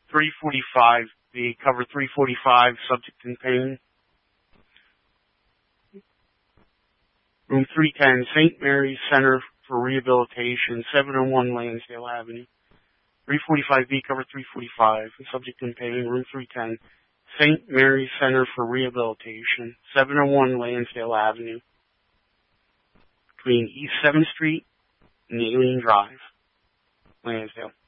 345B, cover 345, subject in pain. Room 310, St. Mary's Center for Rehabilitation, 701 Lansdale Avenue. 345B, cover 345, subject in pain. Room 310, St. Mary's Center for Rehabilitation, 701 Lansdale Avenue, between East 7th Street and Alien Drive, Lansdale.